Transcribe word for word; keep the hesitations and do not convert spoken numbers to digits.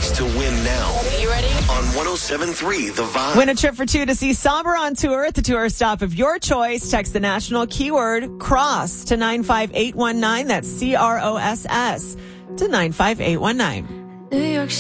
chance to win now. You ready? On one oh seven point three The Vibe. Win a trip for two to see Somber on tour at the tour stop of your choice. Text the national keyword CROSS to nine five eight one nine. That's C R O S S to nine five eight one nine. New York